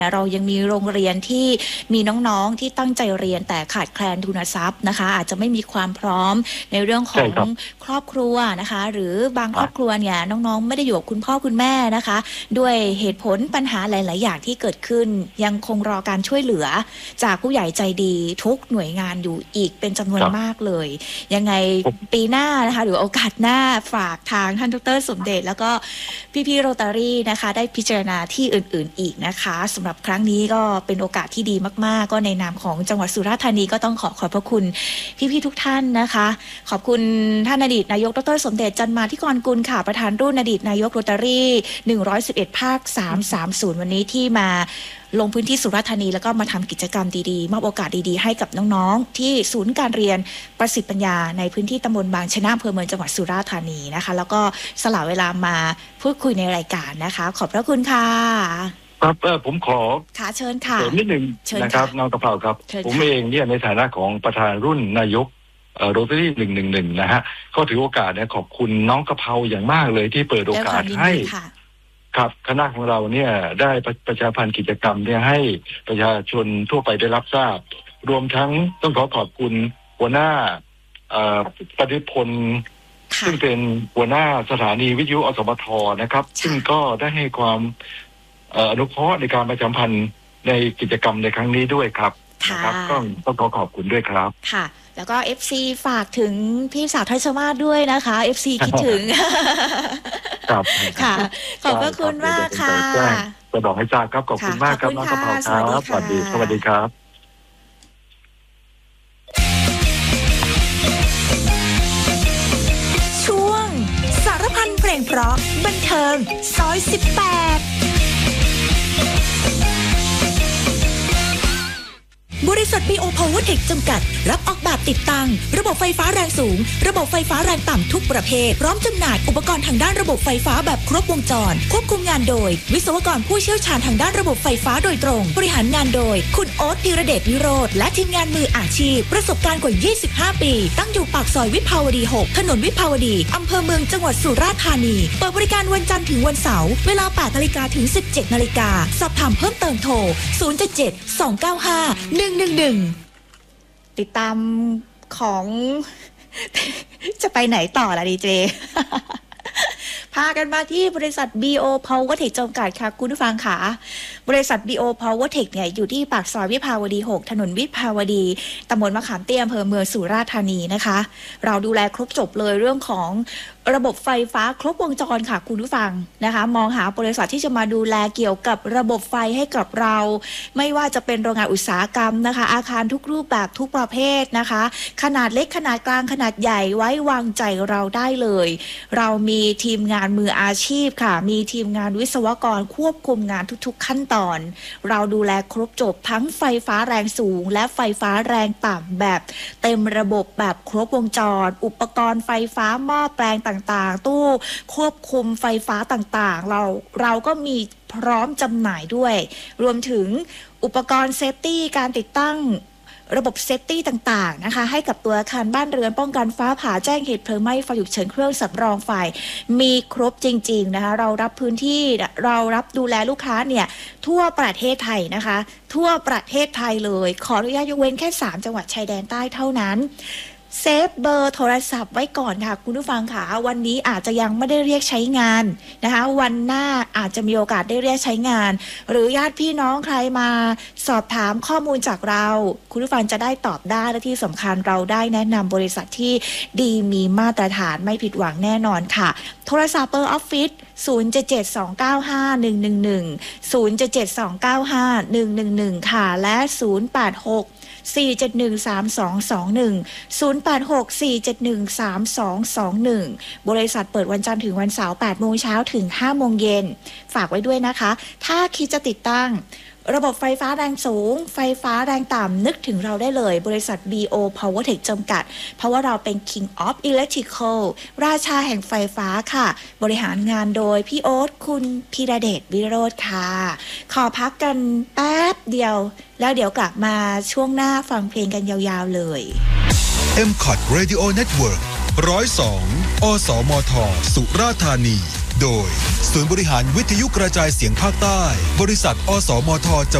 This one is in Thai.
เรายังมีโรงเรียนที่มีน้องๆที่ตั้งใจเรียนแต่ขาดแคลนทุนทรัพย์นะคะอาจจะไม่มีความพร้อมในเรื่องของครอบครัวนะคะหรือบางครอบครัวเนี่ยน้องๆไม่ได้อยู่กับคุณพ่อคุณแม่นะคะด้วยเหตุผลปัญหาหลายๆอย่างที่เกิดขึ้นยังคงรอการช่วยเหลือจากผู้ใหญ่ใจดีทุกหน่วยงานอยู่อีกเป็นจำนวนมากเลยยังไงปีหน้านะคะหรือโอกาสหน้าฝากทางท่านดร.สมเด็จแล้วก็พี่ๆโรตารี่นะคะได้พิจารณาที่อื่นๆอีกนะคะสำหรับครั้งนี้ก็เป็นโอกาสที่ดีมากๆก็ในนามของจังหวัดสุราษฎร์ธานีก็ต้องขอบพระคุณพี่ๆทุกท่านนะคะขอบคุณท่านอดีตนายกดร.สมเด็จจันมาธิกรกุลค่ะประธานรุ่นอดีตนายกโรตารี่111ภาค330วันนี้ที่มาลงพื้นที่สุราษฎร์ธานีแล้วก็มาทำกิจกรรมดีๆมอบโอกาสดีๆให้กับน้องๆที่ศูนย์การเรียนประสิทธิ์ปัญญาในพื้นที่ตำบลบางชะนะอำเภอเมืองจังหวัดสุราษฎร์ธานีนะคะแล้วก็สละเวลามาพูดคุยในรายการนะคะขอบพระคุณค่ะครับผมขอเชิญค่ะเสริมนิดนึงนะครับน้องกระเพราครับผมเองเนี่ยในฐานะของประธานรุ่นนายกโรตารี่111นะฮะก็ถือโอกาสเนี่ยขอบคุณน้องกระเพราอย่างมากเลยที่เปิดโอกาสให้ครับคณะของเราเนี่ยได้ประชาพันธ์กิจกรรมเนี่ยให้ประชาชนทั่วไปได้รับทราบรวมทั้งต้องขอบคุณหัวหน้าปฏิพลซึ่งเป็นหัวหน้าสถานีวิทยุอสมทนะครับซึ่งก็ได้ให้ความอนุเคราะห์ในการประชาพันธ์ในกิจกรรมในครั้งนี้ด้วยครับนะครับก็ต้องขอบคุณด้วยครับค่ะแล้วก็ FC ฝากถึงพี่สาวทัชมาศด้วยนะคะ FC คิดถึงครับค่ะขอบพระคุณมากค่ะจะบอกให้ทราบครับขอบคุณมากครับน้องกระเพราครับสวัสดีครับช่วงสารพันเพลงเพราะบันเทิงซอย18บริษัท BO Power Tech จำกัดรับออกแบบติดตั้งระบบไฟฟ้าแรงสูงระบบไฟฟ้าแรงต่ำทุกประเภทพร้อมจำหน่ายอุปกรณ์ทางด้านระบบไฟฟ้าแบบครบวงจรควบคุมงานโดยวิศวกรผู้เชี่ยวชาญทางด้านระบบไฟฟ้าโดยตรงบริหารงานโดยคุณโอ๊ตธีรเดชวิโรจน์และทีมงานมืออาชีพประสบการณ์กว่า25ปีตั้งอยู่ปากซอยวิภาวดี6ถนนวิภาวดีอำเภอเมืองจังหวัดสุราษฎร์ธานีเปิดบริการวันจันทร์ถึงวันเสาร์เวลา 8:00 นถึง 17:00 นสอบถามเพิ่มเติมโทร077-295-111 ติดตามของจะไปไหนต่อล่ะดีเจ พากันมาที่บริษัท BO Power Tech จำกัดค่ะคุณผู้ฟังค่ะบริษัท BO Power Tech เนี่ยอยู่ที่ปากซอยวิภาวดี6ถนนวิภาวดีตำบลมะขามเตี้ยอำเภอเมืองสุราษฎร์ธานีนะคะเราดูแลครบจบเลยเรื่องของระบบไฟฟ้าครบวงจรค่ะคุณผู้ฟังนะคะมองหาบริษัทที่จะมาดูแลเกี่ยวกับระบบไฟให้กับเราไม่ว่าจะเป็นโรงงานอุตสาหกรรมนะคะอาคารทุกรูปแบบทุกประเภทนะคะขนาดเล็กขนาดกลางขนาดใหญ่ไว้วางใจเราได้เลยเรามีทีมงานมืออาชีพค่ะมีทีมงานวิศวกรควบคุมงานทุกๆขั้นตอนเราดูแลครบจบทั้งไฟฟ้าแรงสูงและไฟฟ้าแรงต่ำแบบเต็มระบบแบบครบวงจรอุปกรณ์ไฟฟ้าหม้อแปลงต่างๆตู้ควบคุมไฟฟ้าต่างๆเราก็มีพร้อมจำหน่ายด้วยรวมถึงอุปกรณ์เซฟตี้การติดตั้งระบบเซฟตี้ต่างๆนะคะให้กับตัวอาคารบ้านเรือนป้องกันฟ้าผ่าแจ้งเหตุเพลิงไหม้ไฟฉุกเฉินเครื่องสำรองไฟมีครบจริงๆนะคะเรารับพื้นที่เรารับดูแลลูกค้าเนี่ยทั่วประเทศไทยนะคะทั่วประเทศไทยเลยขออนุญาตยกเว้นแค่3จังหวัดชายแดนใต้เท่านั้นเซฟเบอร์โทรศัพท์ไว้ก่อนค่ะคุณผู้ฟังค่ะวันนี้อาจจะยังไม่ได้เรียกใช้งานนะคะวันหน้าอาจจะมีโอกาสได้เรียกใช้งานหรือญาติพี่น้องใครมาสอบถามข้อมูลจากเราคุณผู้ฟังจะได้ตอบได้และที่สำคัญเราได้แนะนำบริษัทที่ดีมีมาตรฐานไม่ผิดหวังแน่นอนค่ะโทรศัพท์เบอร์ออฟฟิศ077-295-111 077-295-111ค่ะและ086 471-3221 086-471-3221บริษัทเปิดวันจันทร์ถึงวันเสาร์ 8 โมงเช้าถึง 5 โมงเย็นฝากไว้ด้วยนะคะถ้าคิดจะติดตั้งระบบไฟฟ้าแรงสูงไฟฟ้าแรงต่ำนึกถึงเราได้เลยบริษัท BO Power Tech จำกัดเพราะว่าเราเป็น King of Electrical ราชาแห่งไฟฟ้าค่ะบริหารงานโดยพี่โอ๊ตคุณธีรเดชวิโรจน์ค่ะขอพักกันแป๊บเดียวแล้วเดี๋ยวกลับมาช่วงหน้าฟังเพลงกันยาวๆเลย MCOT Radio Network 102 อสมท สุราษฎร์ธานีโดยศูนย์บริหารวิทยุกระจายเสียงภาคใต้บริษัทอสมท